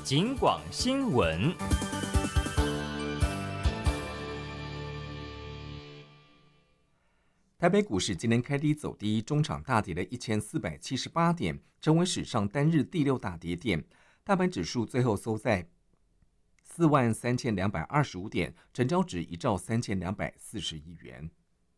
警广新闻。台北股市今天开低走低，中场大跌了1478点，成为史上单日第6大跌点。大盘指数最后收在43225点，成交值1兆3240亿元。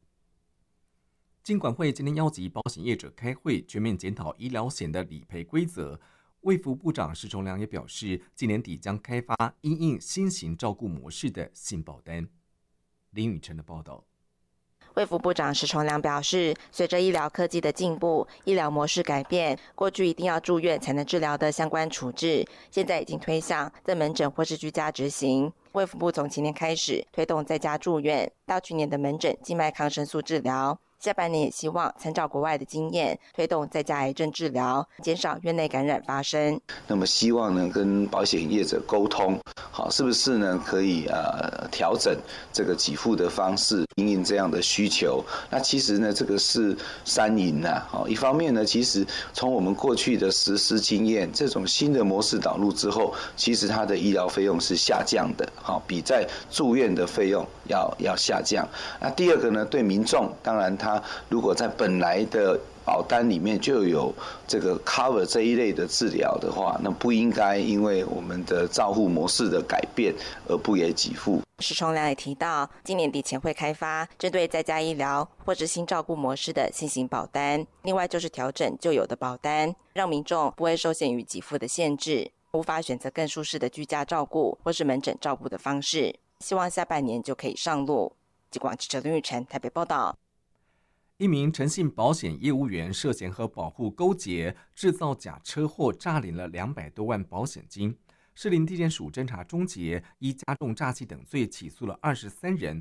金管会今天邀集保险业者开会，全面检讨医疗险的理赔规则。卫福部长施崇良也表示，今年底将开发因应新型照顾模式的新保单。林宇晨的报道。 卫福部长施崇良表示，随着医疗科技的进步，医疗模式改变，过去一定要住院才能治疗的相关处置，现在已经推向在门诊或是居家执行。卫福部从今年开始推动在家住院，到去年的门诊静脉抗生素治疗。下半年也希望参照国外的经验，推动在家癌症治疗，减少院内感染发生。 那么希望呢跟保险业者沟通，好，是不是呢可以调整这个给付的方式，因应这样的需求。那其实呢这个是三赢啊，一方面呢其实从我们过去的实施经验，这种新的模式导入之后，其实它的医疗费用是下降的，好，比在住院的费用要下降。那第二个呢，对民众当然他如果在本来的保单里面就有这个 cover 这一类的治疗的话，那不应该因为我们的照护模式的改变而不给给付。 施崇良也提到，今年底前会开发针对在家医疗或是新照顾模式的新型保单，另外就是调整旧有的保单，让民众不会受限于给付的限制，无法选择更舒适的居家照顾或是门诊照顾的方式。希望下半年就可以上路。警广记者林玉成台北报道。 一名诚信保险业务员涉嫌和保护勾结，制造假车祸，诈领了200多万保险金。士林地检署侦查终结，依加重诈欺等罪起诉了23人。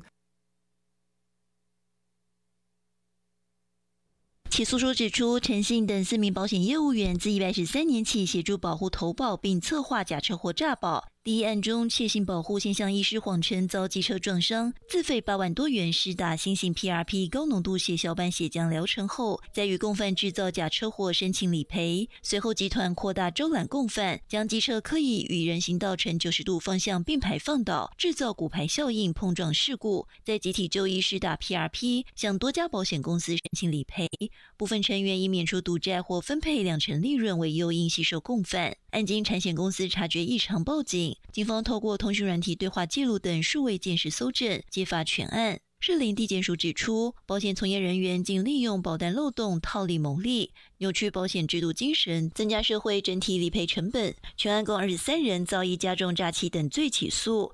起诉书指出，陈信等4名保险业务员自113年起协助保护投保，并策划假车祸诈保。第一案中，窃信保护现向医师谎称遭机车撞伤，自费8万多元施打新型 PRP 高浓度血小板血浆疗程后，再与共犯制造假车祸申请理赔。随后集团扩大招揽共犯，将机车刻意与人行道呈90度方向并排放倒，制造骨牌效应碰撞事故，再集体就医施打 PRP， 向多家保险公司申请理赔。部分成员以免除赌债或分配20%利润为诱因吸收共犯。案经产险公司察觉异常报警，警方透过通讯软体对话记录等数位监视搜证，揭发全案。士林地检署指出，保险从业人员竟利用保单漏洞套利牟利，扭曲保险制度精神，增加社会整体理赔成本。全案共23人遭依加重诈欺等罪起诉，